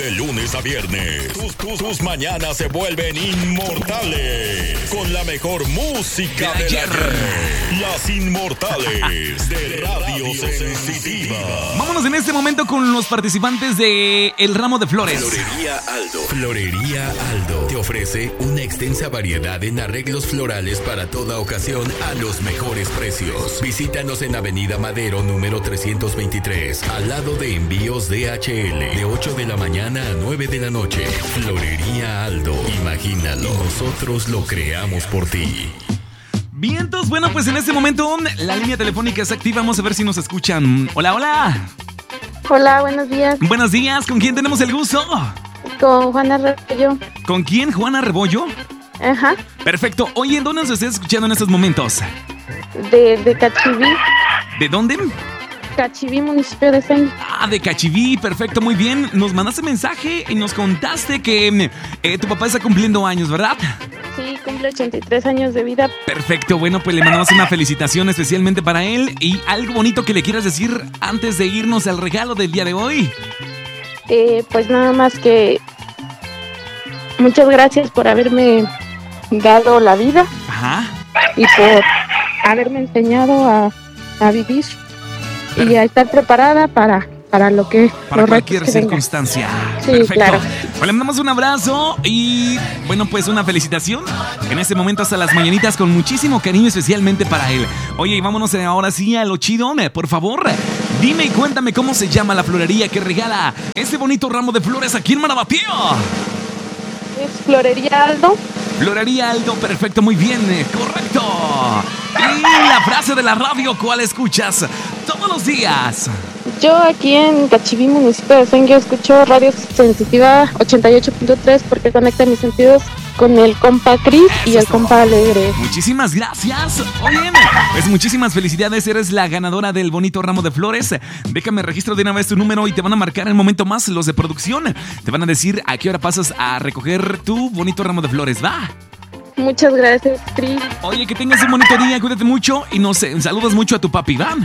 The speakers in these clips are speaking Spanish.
De lunes a viernes, tus mañanas se vuelven inmortales. Con la mejor música de ayer. Las Inmortales de Radio Sensitiva. Vámonos en este momento con los participantes de El Ramo de Flores. Florería Aldo. Florería Aldo te ofrece una extensa variedad en arreglos florales para toda ocasión a los mejores precios. Visítanos en Avenida Madero, número 323, al lado de Envíos DHL, de 8 de la mañana a 9 de la noche. Florería Aldo, imagínalo, nosotros lo creamos por ti. Vientos, bueno, pues en este momento la línea telefónica está activa. Vamos a ver si nos escuchan. Hola, hola. Hola, buenos días. Buenos días, ¿con quién tenemos el gusto? Con Juana Rebollo. ¿Con quién? ¿Juana Rebollo? Ajá. Perfecto. Oye, ¿dónde nos estás escuchando en estos momentos? De Cachiví. ¿De dónde? Cachiví, municipio de Sengue. Ah, de Cachiví, perfecto, muy bien. Nos mandaste mensaje y nos contaste que tu papá está cumpliendo años, ¿verdad? Sí, cumple 83 años de vida. Perfecto, bueno, pues le mandamos una felicitación especialmente para él. ¿Y algo bonito que le quieras decir antes de irnos al regalo del día de hoy? Pues nada más que muchas gracias por haberme dado la vida. Ajá. Y por haberme enseñado a vivir y a estar preparada para lo que para cualquier circunstancia. Sí, perfecto. Claro. Pues le mandamos un abrazo y bueno, pues una felicitación en este momento hasta las mañanitas con muchísimo cariño especialmente para él. Oye, y vámonos ahora sí a lo chido, por favor. Dime y cuéntame cómo se llama la florería que regala este bonito ramo de flores aquí en Marabatío. Es Florería Aldo. Florería Aldo, perfecto, muy bien, correcto. Y la frase de la radio, ¿cuál escuchas todos los días? Yo aquí en Cachiví, municipio de Sengue, escucho Radio Sensitiva 88.3 porque conecta mis sentidos con el compa Cris y el compa Alegre. Muchísimas gracias. Oye, pues muchísimas felicidades. Eres la ganadora del bonito ramo de flores. Déjame registro de una vez tu número y te van a marcar en el momento más los de producción. Te van a decir a qué hora pasas a recoger tu bonito ramo de flores. ¿Va? Muchas gracias, Cris. Oye, que tengas un bonito día, cuídate mucho y nos saludas mucho a tu papi, ¿va?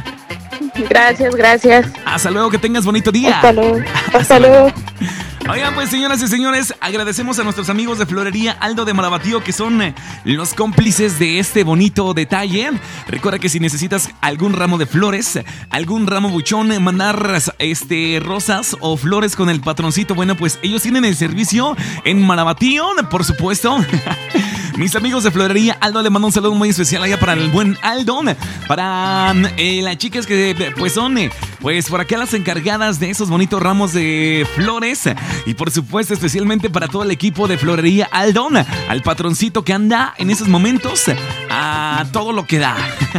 Gracias. Hasta luego, que tengas bonito día. Hasta luego. Oigan, pues señoras y señores, agradecemos a nuestros amigos de Florería Aldo de Marabatío que son los cómplices de este bonito detalle. Recuerda que si necesitas algún ramo de flores, algún ramo buchón, mandar rosas o flores con el patroncito, bueno, pues ellos tienen el servicio en Marabatío, por supuesto. Mis amigos de Florería Aldo, le mando un saludo muy especial allá para el buen Aldo, para las chicas que pues son pues por acá las encargadas de esos bonitos ramos de flores. Y por supuesto, especialmente para todo el equipo de Florería Aldo, al patroncito que anda en esos momentos a todo lo que da.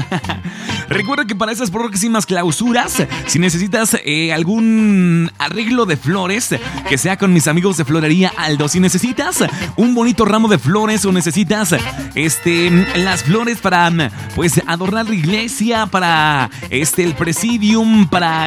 Recuerda que para esas próximas clausuras, si necesitas algún arreglo de flores, que sea con mis amigos de Florería Aldo. Si necesitas un bonito ramo de flores o necesitas las flores para pues adornar la iglesia, para el presidium, para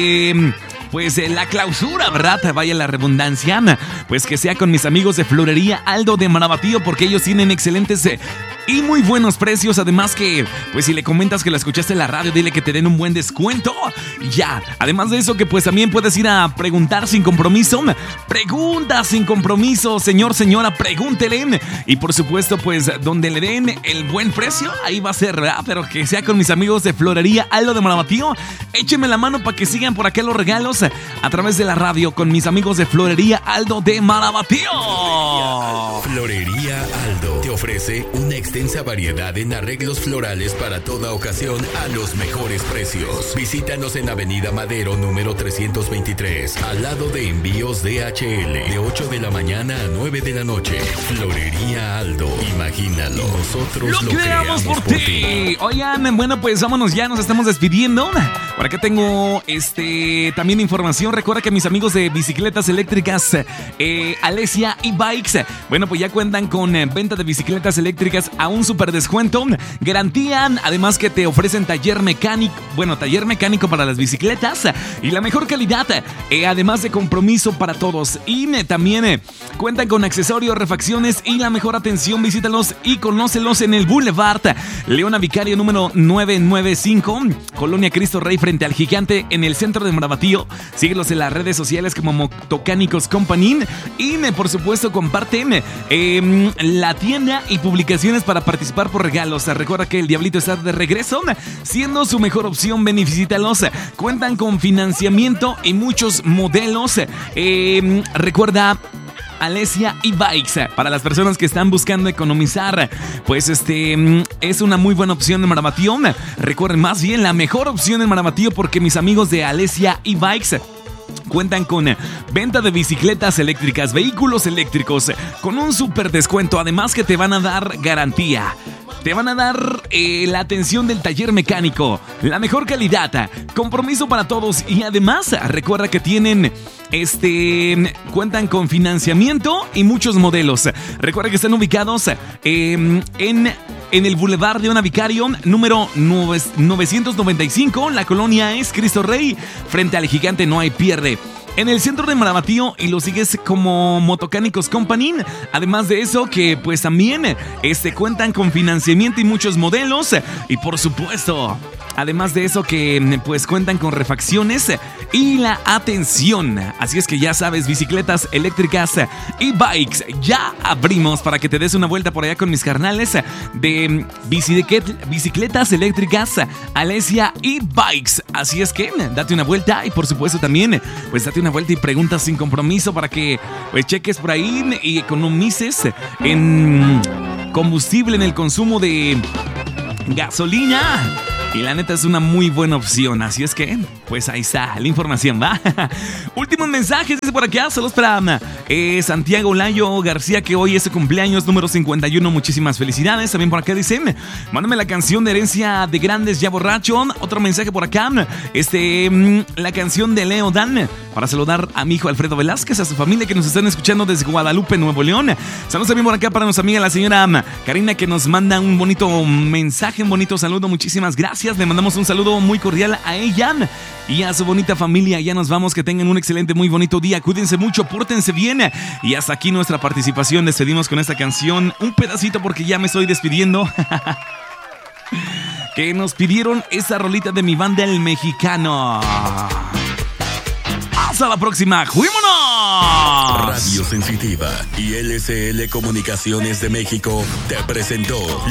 pues la clausura, ¿verdad? Vaya la redundancia. Pues que sea con mis amigos de Florería Aldo de Marabatío, porque ellos tienen excelentes y muy buenos precios. Además que, pues si le comentas que la escuchaste en la radio, dile que te den un buen descuento. Ya, además de eso, que pues también puedes ir a preguntar sin compromiso. Pregunta sin compromiso, señor, señora, pregúntele. Y por supuesto, pues donde le den el buen precio, ahí va a ser, ¿verdad? Pero que sea con mis amigos de Florería Aldo de Marabatío. Échenme la mano para que sigan por acá los regalos a través de la radio con mis amigos de Florería Aldo de Marabatío. Florería Aldo te ofrece una extensa variedad en arreglos florales para toda ocasión a los mejores precios. Visítanos en Avenida Madero, número 323, al lado de Envíos DHL, de 8 de la mañana a 9 de la noche. Florería Aldo, imagínalo, nosotros lo creamos por ti. Oigan, bueno, pues vámonos ya, nos estamos despidiendo. Por acá tengo también información. Recuerda que mis amigos de bicicletas eléctricas Alesia y Bikes, bueno, pues ya cuentan con venta de bicicletas eléctricas a un super descuento, garantía, además que te ofrecen taller mecánico para las bicicletas y la mejor calidad, además de compromiso para todos. Y también cuentan con accesorios, refacciones y la mejor atención. Visítalos y conócelos en el Boulevard Leona Vicario número 995, Colonia Cristo Rey, frente al Gigante en el centro de Marabatío. Síguelos en las redes sociales como Motocánicos Company y por supuesto comparten la tienda y publicaciones para participar por regalos. Recuerda que el Diablito está de regreso, siendo su mejor opción. Ven y visítalos. Cuentan con financiamiento y muchos modelos. Recuerda Alesia e-Bikes, para las personas que están buscando economizar, pues es una muy buena opción en Marabatío. Recuerden, más bien la mejor opción en Marabatío, porque mis amigos de Alesia e-Bikes cuentan con venta de bicicletas eléctricas, vehículos eléctricos, con un súper descuento. Además que te van a dar garantía. Te van a dar la atención del taller mecánico, la mejor calidad, compromiso para todos. Y además, recuerda que tienen cuentan con financiamiento y muchos modelos. Recuerda que están ubicados en el Boulevard de Vicario, número 995. La colonia es Cristo Rey. Frente al Gigante no hay pierde. En el centro de Marabatío, y lo sigues como Motocánicos Company. Además de eso, que pues también cuentan con financiamiento y muchos modelos. Y por supuesto, además de eso, que pues cuentan con refacciones y la atención. Así es que ya sabes, bicicletas eléctricas y bikes. Ya abrimos para que te des una vuelta por allá con mis carnales de bicicletas eléctricas Alesia y Bikes. Así es que date una vuelta y por supuesto también pues date una vuelta y preguntas sin compromiso para que pues cheques por ahí y economices en combustible, en el consumo de gasolina. Y la neta es una muy buena opción. Así es que, pues ahí está la información, ¿va? Últimos mensajes, dice por acá. Saludos para Santiago Layo García, que hoy es su cumpleaños, número 51. Muchísimas felicidades. También por acá dicen, mándame la canción de Herencia de Grandes Ya Borracho. Otro mensaje por acá. La canción de Leo Dan, para saludar a mi hijo Alfredo Velázquez, a su familia que nos están escuchando desde Guadalupe, Nuevo León. Saludos también por acá para nuestra amiga la señora Karina, que nos manda un bonito mensaje, un bonito saludo. Muchísimas gracias. Le mandamos un saludo muy cordial a ella y a su bonita familia. Ya nos vamos, que tengan un excelente, muy bonito día. Cuídense mucho, pórtense bien. Y hasta aquí nuestra participación. Despedimos con esta canción, un pedacito, porque ya me estoy despidiendo. Que nos pidieron esa rolita de mi banda El Mexicano. Hasta la próxima. ¡Juímonos! Radio Sensitiva y LCL Comunicaciones de México te presentó